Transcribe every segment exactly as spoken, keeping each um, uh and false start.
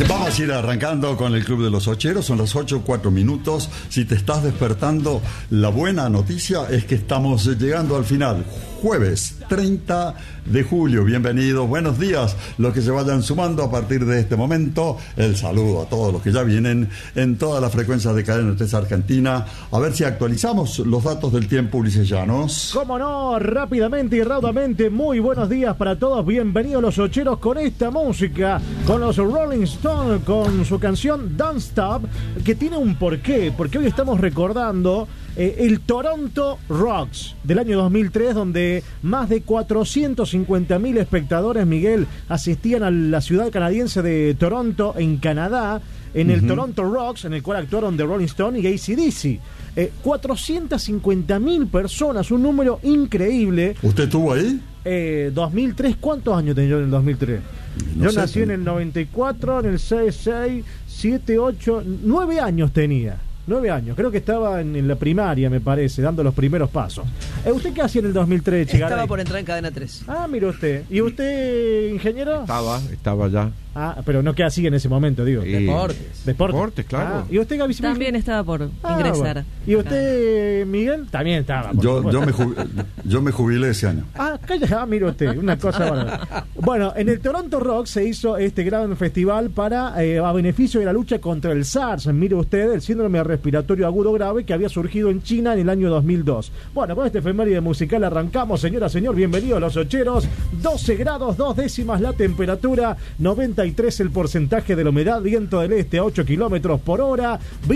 Vamos a ir arrancando con el Club de los Ocheros. Son las ocho, cuatro minutos. Si te estás despertando, la buena noticia es que estamos llegando al final. Jueves treinta de julio. Bienvenidos, buenos días. Los que se vayan sumando a partir de este momento. El saludo a todos los que ya vienen en todas las frecuencias de Cadena tres Argentina. A ver si actualizamos los datos del tiempo, Ulises Llanos. Cómo no, rápidamente y raudamente. Muy buenos días para todos. Bienvenidos los Ocheros con esta música, con los Rolling Stones, con su canción Don't Stop, que tiene un porqué, porque hoy estamos recordando eh, el Toronto Rocks del año dos mil tres, donde más de cuatrocientos cincuenta mil espectadores, Miguel, asistían a la ciudad canadiense de Toronto, en Canadá, en el uh-huh. Toronto Rocks, en el cual actuaron The Rolling Stones y A C D C. Eh, cuatrocientas cincuenta mil personas, un número increíble. ¿Usted estuvo ahí? Eh, dos mil tres, ¿cuántos años tenía yo en el dos mil tres? No yo sé, nací en el noventa y cuatro, en el seis, seis, siete, ocho, nueve años tenía. Nueve años, creo que estaba en, en la primaria, me parece, dando los primeros pasos. Eh, ¿Usted qué hacía en el dos mil tres, Chigaray? Estaba por entrar en Cadena tres. Ah, mire usted. ¿Y usted, ingeniero? Estaba, estaba ya. Ah, pero no queda así en ese momento, digo. Y... Deportes. Deportes. Deportes, claro. Ah, ¿y usted, Gaby? También estaba por ah, ingresar. Bueno. ¿Y usted, Miguel? También estaba. Yo, yo, me jubilé, yo me jubilé ese año. Ah, calla, ah, mire usted, una cosa buena. Bueno, en el Toronto Rock se hizo este gran festival para eh, a beneficio de la lucha contra el SARS. Mire usted, el síndrome respiratorio agudo grave que había surgido en China en el año dos mil dos. Bueno, con este efeméride musical arrancamos, señora, señor, bienvenidos a los Ocheros. doce grados, dos décimas la temperatura, noventa y tres el porcentaje de la humedad, viento del este a ocho kilómetros por hora.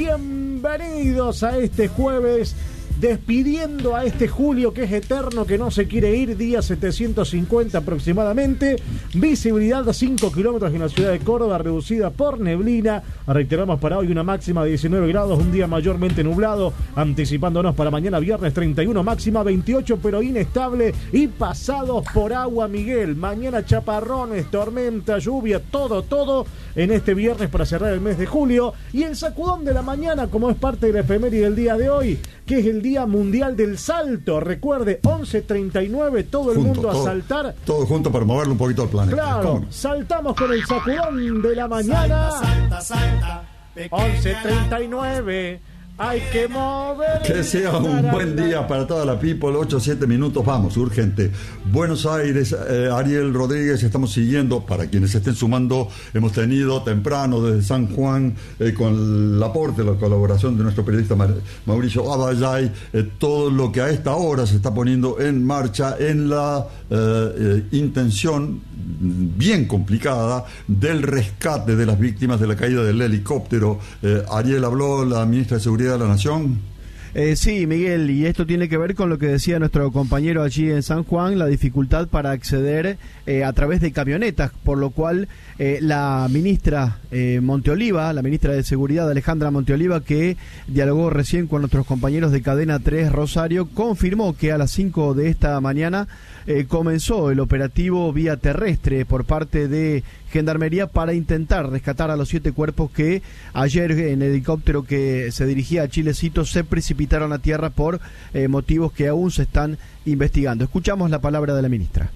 Bienvenidos a este jueves, despidiendo a este julio que es eterno, que no se quiere ir, día setecientos cincuenta aproximadamente. Visibilidad a cinco kilómetros en la ciudad de Córdoba, reducida por neblina. Reiteramos para hoy una máxima de diecinueve grados, un día mayormente nublado, anticipándonos para mañana viernes treinta y uno, máxima veintiocho, pero inestable y pasados por agua, Miguel. Mañana chaparrones, tormenta, lluvia, todo, todo en este viernes para cerrar el mes de julio. Y el sacudón de la mañana, como es parte de la efeméride del día de hoy, que es el Día Mundial del Salto. Recuerde, once treinta y nueve, todo el junto, mundo todo, a saltar. Todo junto para moverlo un poquito al planeta. Claro, no? Saltamos con el sacudón de la mañana. Salta, salta, salta, once treinta y nueve. Hay que mover. Que sea un buen día para toda la people. ocho, siete minutos, vamos, urgente. Buenos Aires, eh, Ariel Rodríguez, estamos siguiendo. Para quienes se estén sumando, hemos tenido temprano desde San Juan, eh, con el aporte, la colaboración de nuestro periodista Mauricio Abayay, eh, todo lo que a esta hora se está poniendo en marcha en la eh, eh, intención bien complicada del rescate de las víctimas de la caída del helicóptero. Eh, Ariel, habló la ministra de Seguridad de la Nación. Eh, sí, Miguel, y esto tiene que ver con lo que decía nuestro compañero allí en San Juan, la dificultad para acceder eh, a través de camionetas, por lo cual eh, la ministra eh, Monteoliva, la ministra de Seguridad, Alejandra Monteoliva, que dialogó recién con nuestros compañeros de Cadena tres Rosario, confirmó que a las cinco de esta mañana eh, comenzó el operativo vía terrestre por parte de Gendarmería para intentar rescatar a los siete cuerpos que ayer en el helicóptero que se dirigía a Chilecito se precipitaron a tierra por eh, motivos que aún se están investigando. Escuchamos la palabra de la ministra.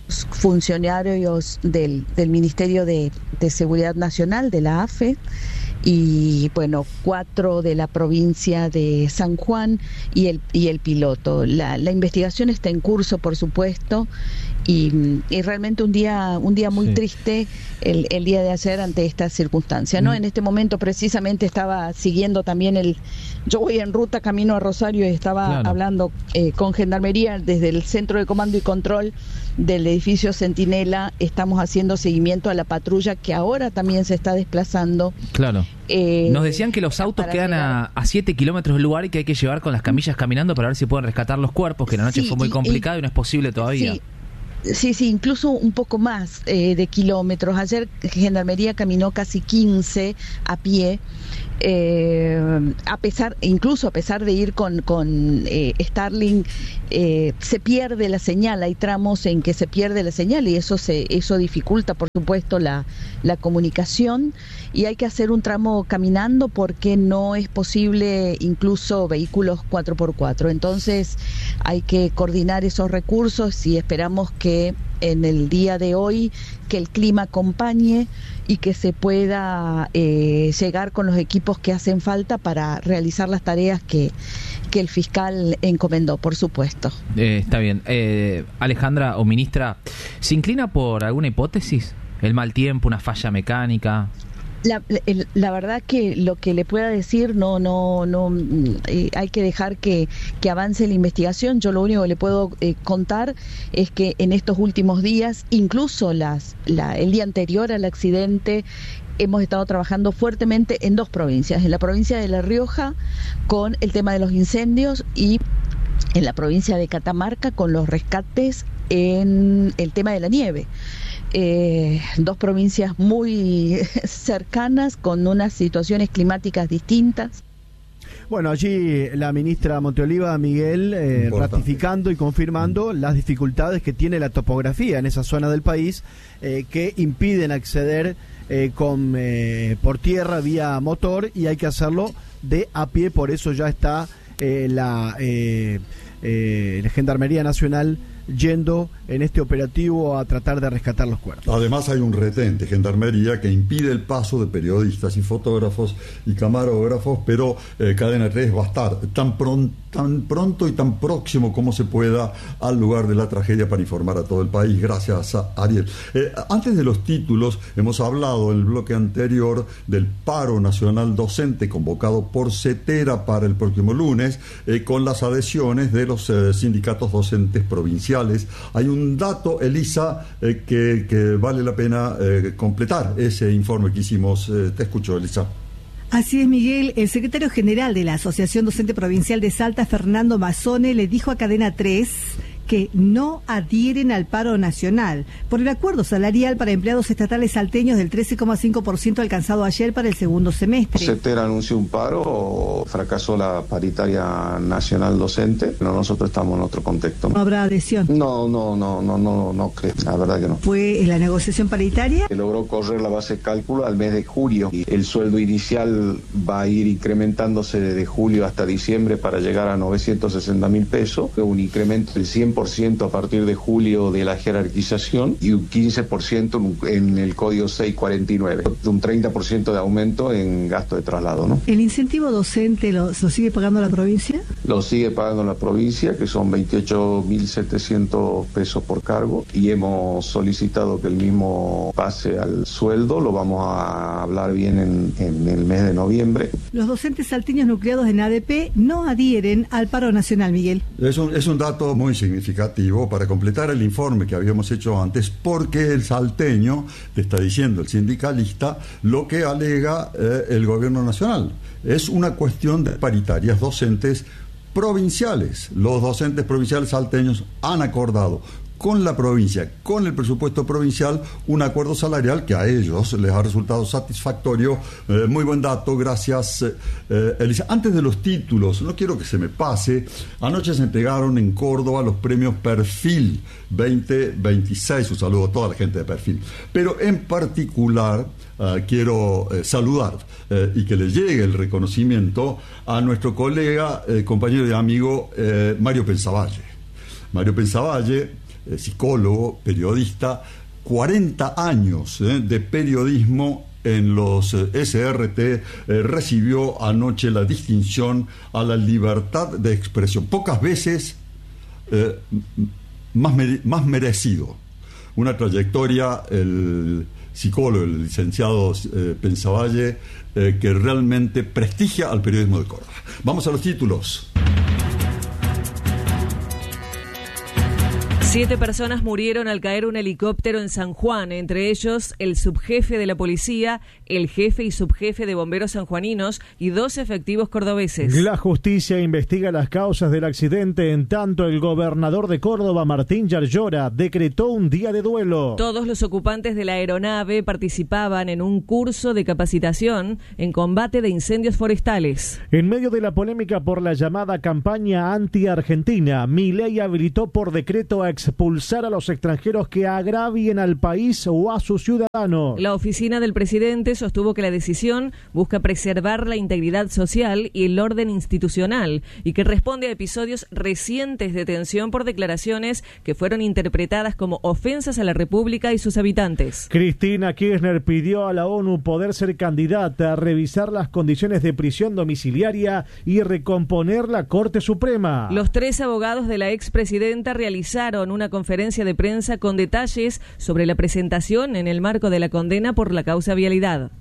Funcionarios del, del Ministerio de, de Seguridad Nacional, de la A F E, y bueno, cuatro de la provincia de San Juan y el, y el piloto. La, la investigación está en curso, por supuesto, y, y realmente un día un día muy sí. triste el, el día de ayer ante esta circunstancia, ¿no? Mm. En este momento precisamente estaba siguiendo también el... Yo voy en ruta camino a Rosario y estaba claro. hablando eh, con Gendarmería desde el Centro de Comando y Control del edificio Centinela. Estamos haciendo seguimiento a la patrulla que ahora también se está desplazando. Claro. Eh, Nos decían que los autos quedan a, a siete kilómetros del lugar y que hay que llevar con las camillas caminando para ver si pueden rescatar los cuerpos, que la noche sí, fue muy complicado y, y no es posible todavía. Sí. Sí, sí, incluso un poco más eh, de kilómetros. Ayer Gendarmería caminó casi quince a pie, eh, a pesar, incluso a pesar de ir con, con eh, Starlink, eh, se pierde la señal. Hay tramos en que se pierde la señal y eso se, eso dificulta, por supuesto, la, la comunicación. Y hay que hacer un tramo caminando porque no es posible incluso vehículos cuatro por cuatro. Entonces hay que coordinar esos recursos y esperamos que en el día de hoy que el clima acompañe y que se pueda eh, llegar con los equipos que hacen falta para realizar las tareas que, que el fiscal encomendó, por supuesto. Eh, está bien. Eh, Alejandra o ministra, ¿se inclina por alguna hipótesis? ¿El mal tiempo, una falla mecánica? La, la, la verdad que lo que le pueda decir no no no eh, hay que dejar que, que avance la investigación. Yo lo único que le puedo eh, contar es que en estos últimos días, incluso las la, el día anterior al accidente, hemos estado trabajando fuertemente en dos provincias, en la provincia de La Rioja con el tema de los incendios y en la provincia de Catamarca con los rescates en el tema de la nieve. Eh, dos provincias muy cercanas con unas situaciones climáticas distintas. Bueno, allí la ministra Monteoliva, Miguel, eh, ratificando y confirmando las dificultades que tiene la topografía en esa zona del país eh, que impiden acceder eh, con eh, por tierra vía motor y hay que hacerlo de a pie, por eso ya está eh, la, eh, eh, la Gendarmería Nacional yendo en este operativo a tratar de rescatar los cuerpos. Además hay un retén de Gendarmería que impide el paso de periodistas y fotógrafos y camarógrafos, pero eh, Cadena tres va a estar tan, pron tan pronto y tan próximo como se pueda al lugar de la tragedia para informar a todo el país. Gracias a Ariel. Eh, antes de los títulos, hemos hablado en el bloque anterior del paro nacional docente convocado por CETERA para el próximo lunes, eh, con las adhesiones de los eh, sindicatos docentes provinciales. Hay un dato, Elisa, eh, que, que vale la pena eh, completar ese informe que hicimos. Eh, te escucho, Elisa. Así es, Miguel. El secretario general de la Asociación Docente Provincial de Salta, Fernando Mazzone, le dijo a Cadena tres que no adhieren al paro nacional por el acuerdo salarial para empleados estatales salteños del trece coma cinco por ciento alcanzado ayer para el segundo semestre. CETERA anunció un paro, fracasó la paritaria nacional docente, pero nosotros estamos en otro contexto. ¿No habrá adhesión? No, no, no, no, no, no creo, la verdad que no. ¿Fue la negociación paritaria? Se logró correr la base de cálculo al mes de julio y el sueldo inicial va a ir incrementándose desde julio hasta diciembre para llegar a novecientos sesenta mil pesos, un incremento del cien por ciento a partir de julio de la jerarquización y un quince por ciento en el código seiscientos cuarenta y nueve, un treinta por ciento de aumento en gasto de traslado, ¿no? ¿El incentivo docente lo, lo sigue pagando la provincia? Lo sigue pagando la provincia, que son veintiocho mil setecientos pesos por cargo, y hemos solicitado que el mismo pase al sueldo, lo vamos a hablar bien en, en el mes de noviembre. Los docentes salteños nucleados en A D P no adhieren al paro nacional, Miguel. Es un, es un dato muy significativo para completar el informe que habíamos hecho antes, porque el salteño, te está diciendo el sindicalista, lo que alega eh, el gobierno nacional. Es una cuestión de paritarias docentes provinciales. Los docentes provinciales salteños han acordado con la provincia, con el presupuesto provincial, un acuerdo salarial que a ellos les ha resultado satisfactorio. Eh, muy buen dato, gracias, eh, Elisa. Antes de los títulos, no quiero que se me pase, anoche se entregaron en Córdoba los premios Perfil veinte veintiséis, un saludo a toda la gente de Perfil, pero en particular uh, quiero eh, saludar eh, y que le llegue el reconocimiento a nuestro colega, eh, compañero y amigo eh, Mario Pensavalle. Mario Pensavalle, psicólogo, periodista, cuarenta años eh, de periodismo en los eh, S R T, eh, recibió anoche la distinción a la libertad de expresión. Pocas veces eh, más, mere más merecido. Una trayectoria, el psicólogo, el licenciado eh, Pensavalle, eh, que realmente prestigia al periodismo de Córdoba. Vamos a los títulos. Siete personas murieron al caer un helicóptero en San Juan, entre ellos el subjefe de la policía, el jefe y subjefe de bomberos sanjuaninos y dos efectivos cordobeses. La justicia investiga las causas del accidente, en tanto el gobernador de Córdoba, Martín Yarlora, decretó un día de duelo. Todos los ocupantes de la aeronave participaban en un curso de capacitación en combate de incendios forestales. En medio de la polémica por la llamada campaña anti-argentina, Milei habilitó por decreto a expulsar a los extranjeros que agravien al país o a sus ciudadanos. La oficina del presidente sostuvo que la decisión busca preservar la integridad social y el orden institucional y que responde a episodios recientes de tensión por declaraciones que fueron interpretadas como ofensas a la República y sus habitantes. Cristina Kirchner pidió a la ONU poder ser candidata a revisar las condiciones de prisión domiciliaria y recomponer la Corte Suprema. Los tres abogados de la expresidenta realizaron una conferencia de prensa con detalles sobre la presentación en el marco de la condena por la causa vialidad.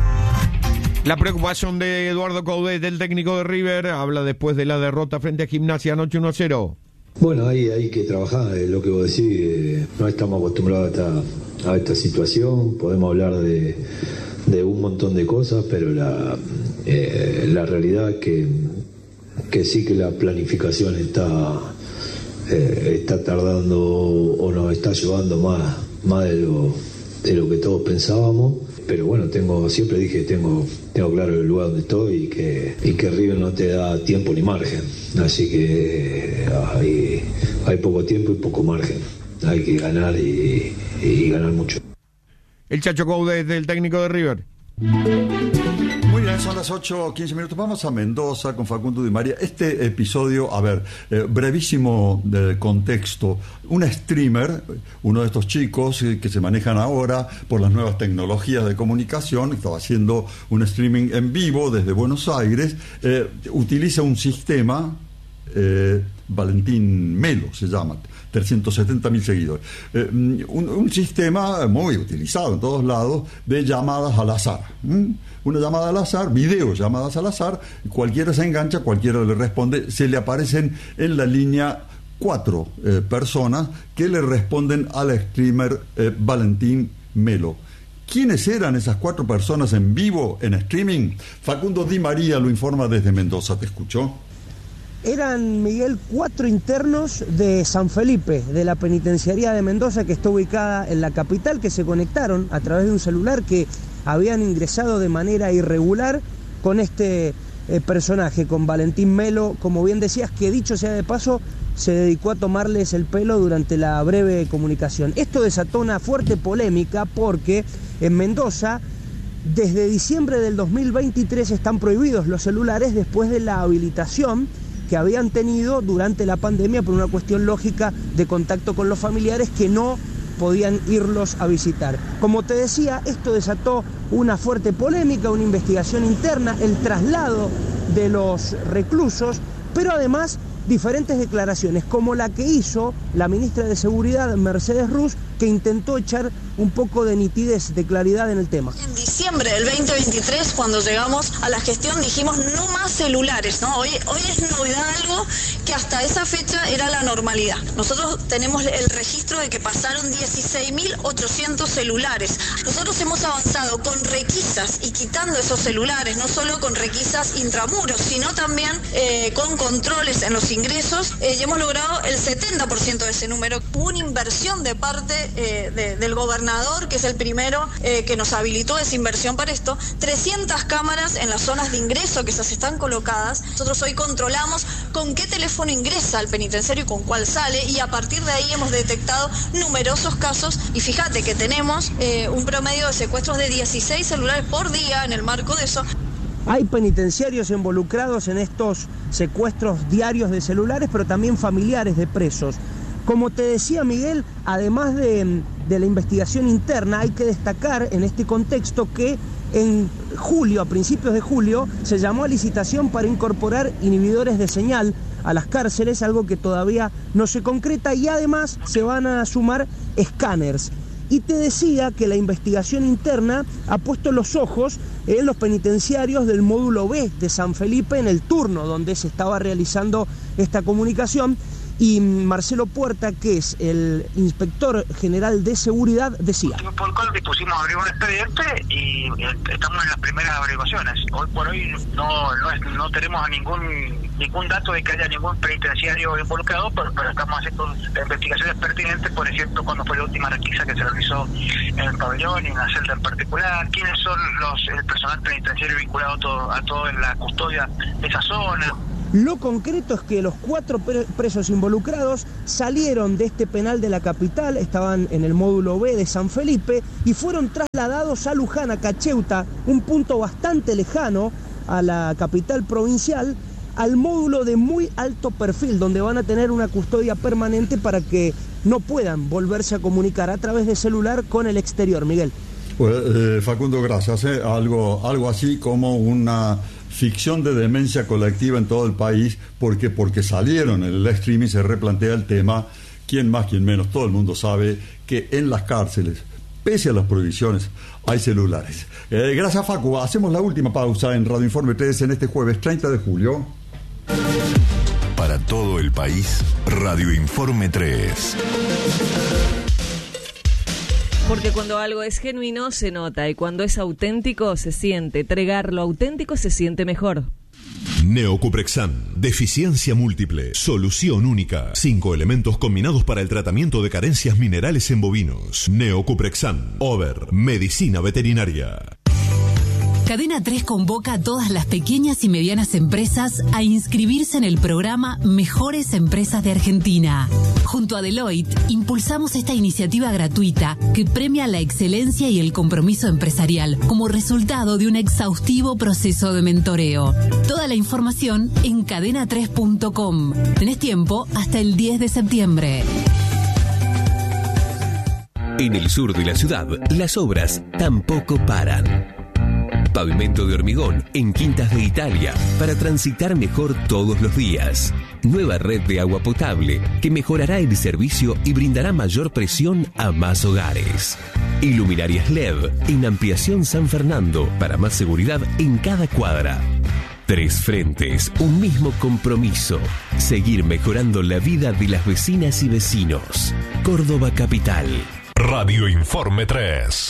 La preocupación de Eduardo Coudet, el técnico de River, habla después de la derrota frente a Gimnasia anoche uno a cero. Bueno, ahí hay que trabajar, es lo que vos decís, eh, no estamos acostumbrados a esta, a esta situación, podemos hablar de, de un montón de cosas, pero la, eh, la realidad es que, que sí que la planificación está, eh, está tardando o nos está llevando más, más de, lo, de lo que todos pensábamos. Pero bueno, tengo siempre dije tengo tengo claro el lugar donde estoy y que y que River no te da tiempo ni margen, así que hay, hay poco tiempo y poco margen, hay que ganar y, y ganar mucho. El Chacho Coudet, el técnico de River. Muy bien, son las ocho quince minutos. Vamos a Mendoza con Facundo Di María. Este episodio, a ver, eh, brevísimo de contexto. Un streamer, uno de estos chicos eh, que se manejan ahora por las nuevas tecnologías de comunicación, estaba haciendo un streaming en vivo desde Buenos Aires, eh, utiliza un sistema, eh, Valentín Melo se llama, trescientos setenta mil seguidores. Eh, un, un sistema muy utilizado en todos lados de llamadas al azar. ¿Mm? Una llamada al azar, video llamadas al azar, cualquiera se engancha, cualquiera le responde, se le aparecen en la línea cuatro eh, personas que le responden al streamer eh, Valentín Melo. ¿Quiénes eran esas cuatro personas en vivo, en streaming? Facundo Di María lo informa desde Mendoza, ¿te escuchó? Eran, Miguel, cuatro internos de San Felipe, de la penitenciaría de Mendoza, que está ubicada en la capital, que se conectaron a través de un celular que habían ingresado de manera irregular con este eh, personaje, con Valentín Melo, como bien decías, que dicho sea de paso, se dedicó a tomarles el pelo durante la breve comunicación. Esto desató una fuerte polémica porque en Mendoza, desde diciembre del dos mil veintitrés, están prohibidos los celulares después de la habilitación que habían tenido durante la pandemia por una cuestión lógica de contacto con los familiares que no podían irlos a visitar. Como te decía, esto desató una fuerte polémica, una investigación interna, el traslado de los reclusos, pero además diferentes declaraciones, como la que hizo la ministra de Seguridad, Mercedes Ruz, que intentó echar un poco de nitidez, de claridad en el tema. En diciembre del veinte veintitrés, cuando llegamos a la gestión, dijimos no más celulares, ¿no? Hoy, hoy es novedad algo que hasta esa fecha era la normalidad. Nosotros tenemos el registro de que pasaron dieciséis mil ochocientos celulares. Nosotros hemos avanzado con requisas y quitando esos celulares, no solo con requisas intramuros, sino también eh, con controles en los ingresos, eh, y hemos logrado el setenta por ciento de ese número. Hubo una inversión de parte eh, de, del gobernador, que es el primero eh, que nos habilitó esa inversión para esto, trescientas cámaras en las zonas de ingreso que esas están colocadas. Nosotros hoy controlamos con qué teléfono ingresa al penitenciario y con cuál sale, y a partir de ahí hemos detectado numerosos casos, y fíjate que tenemos eh, un promedio de secuestros de dieciséis celulares por día en el marco de eso. Hay penitenciarios involucrados en estos secuestros diarios de celulares, pero también familiares de presos. Como te decía, Miguel, además de, de la investigación interna, hay que destacar en este contexto que en julio, a principios de julio, se llamó a licitación para incorporar inhibidores de señal a las cárceles, algo que todavía no se concreta, y además se van a sumar escáneres. Y te decía que la investigación interna ha puesto los ojos en los penitenciarios del módulo B de San Felipe, en el turno donde se estaba realizando esta comunicación. Y Marcelo Puerta, que es el inspector general de seguridad, decía: por el cual dispusimos abrir un expediente y estamos en las primeras averiguaciones. Hoy por hoy no no, es, no tenemos ningún ningún dato de que haya ningún penitenciario involucrado, pero, pero estamos haciendo investigaciones pertinentes, por ejemplo, cuando fue la última requisa que se realizó en el pabellón y en la celda en particular, quiénes son los el personal penitenciario vinculado a todo, a todo en la custodia de esa zona. Lo concreto es que los cuatro presos involucrados salieron de este penal de la capital, estaban en el módulo B de San Felipe y fueron trasladados a Luján, a Cacheuta, un punto bastante lejano a la capital provincial, al módulo de muy alto perfil, donde van a tener una custodia permanente para que no puedan volverse a comunicar a través de celular con el exterior. Miguel. Pues, eh, Facundo, gracias. ¿eh? Algo, algo así como una ficción de demencia colectiva en todo el país, porque porque salieron en el streaming se replantea el tema, quién más, quién menos, todo el mundo sabe que en las cárceles, pese a las prohibiciones, hay celulares. Eh, gracias, Facu. Hacemos la última pausa en Radio Informe tres en este jueves treinta de julio. Para todo el país, Radio Informe tres. Porque cuando algo es genuino se nota y cuando es auténtico se siente. Tregar lo auténtico se siente mejor. Neocuprexan, deficiencia múltiple, solución única. Cinco elementos combinados para el tratamiento de carencias minerales en bovinos. Neocuprexan, Over, medicina veterinaria. Cadena tres convoca a todas las pequeñas y medianas empresas a inscribirse en el programa Mejores Empresas de Argentina. Junto a Deloitte, impulsamos esta iniciativa gratuita que premia la excelencia y el compromiso empresarial como resultado de un exhaustivo proceso de mentoreo. Toda la información en cadena tres punto com. Tenés tiempo hasta el diez de septiembre. En el sur de la ciudad, las obras tampoco paran. Pavimento de hormigón en Quintas de Italia para transitar mejor todos los días. Nueva red de agua potable que mejorará el servicio y brindará mayor presión a más hogares. Iluminarias L E D en Ampliación San Fernando para más seguridad en cada cuadra. Tres frentes, un mismo compromiso. Seguir mejorando la vida de las vecinas y vecinos. Córdoba Capital. Radio Informe tres.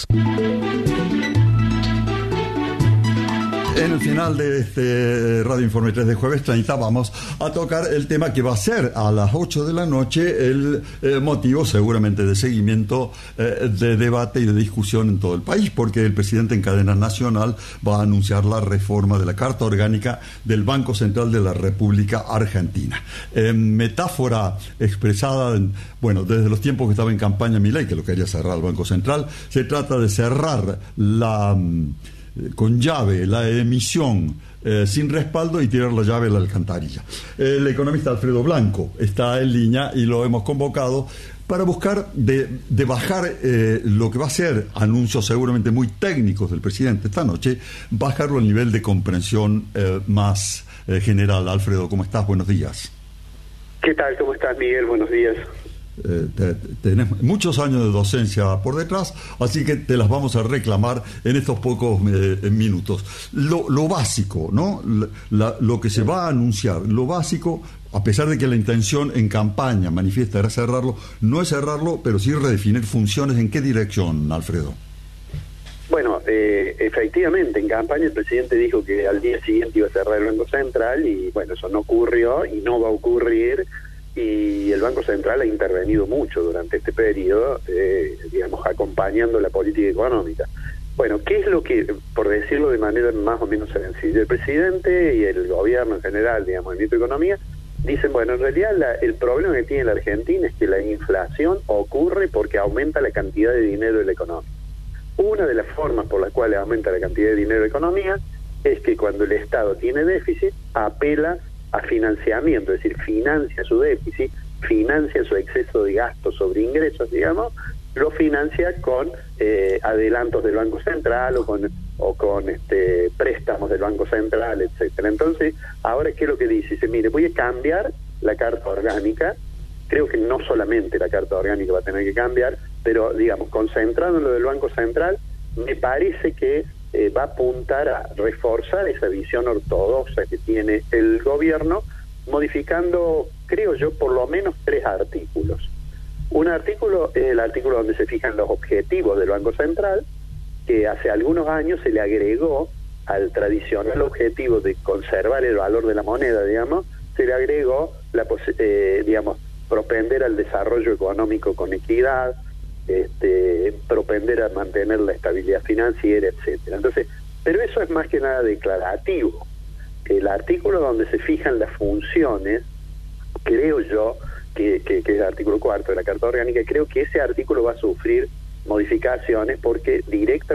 En el final de este Radio Informe tres de jueves treinta vamos a tocar el tema que va a ser a las ocho de la noche el eh, motivo seguramente de seguimiento, eh, de debate y de discusión en todo el país, porque el presidente en cadena nacional va a anunciar la reforma de la Carta Orgánica del Banco Central de la República Argentina. En metáfora expresada, en, bueno, desde los tiempos que estaba en campaña Milei, que lo quería cerrar el Banco Central, se trata de cerrar la... con llave la emisión eh, sin respaldo y tirar la llave a la alcantarilla. El economista Alfredo Blanco está en línea y lo hemos convocado para buscar de, de bajar eh, lo que va a ser anuncios seguramente muy técnicos del presidente esta noche, bajarlo al nivel de comprensión eh, más eh, general. Alfredo, ¿cómo estás? Buenos días. ¿Qué tal? ¿Cómo estás, Miguel? Buenos días. Eh, te, tenés muchos años de docencia por detrás, así que te las vamos a reclamar en estos pocos eh, minutos. Lo, lo básico, ¿no? La, lo que se va a anunciar, lo básico, a pesar de que la intención en campaña manifiesta era cerrarlo, no es cerrarlo, pero sí redefinir funciones. ¿En qué dirección, Alfredo? Bueno, eh, efectivamente, en campaña el presidente dijo que al día siguiente iba a cerrar el Banco Central y, bueno, eso no ocurrió y no va a ocurrir. Y el Banco Central ha intervenido mucho durante este periodo, eh, digamos, acompañando la política económica. Bueno, ¿qué es lo que, por decirlo de manera más o menos sencilla, el presidente y el gobierno en general, digamos, el ministro de Economía, dicen, bueno, en realidad la, el problema que tiene la Argentina es que la inflación ocurre porque aumenta la cantidad de dinero de la economía. Una de las formas por las cuales aumenta la cantidad de dinero de la economía es que cuando el Estado tiene déficit, apela a financiamiento, es decir, financia su déficit, financia su exceso de gastos sobre ingresos, digamos, lo financia con eh, adelantos del Banco Central o con o con este préstamos del Banco Central, etcétera. Entonces, ahora ¿qué es lo que dice? Dice, mire, voy a cambiar la Carta Orgánica. Creo que no solamente la Carta Orgánica va a tener que cambiar, pero, digamos, concentrado en lo del Banco Central, me parece que Eh, va a apuntar a reforzar esa visión ortodoxa que tiene el gobierno, modificando, creo yo, por lo menos tres artículos. Un artículo es el artículo donde se fijan los objetivos del Banco Central, que hace algunos años se le agregó al tradicional objetivo de conservar el valor de la moneda, digamos, se le agregó, la eh, digamos, propender al desarrollo económico con equidad, Este, propender a mantener la estabilidad financiera, etcétera. Entonces, pero eso es más que nada declarativo. el artículo donde se fijan las funciones, creo yo, que, que, que es el artículo cuarto de la Carta Orgánica, creo que ese artículo va a sufrir modificaciones porque directamente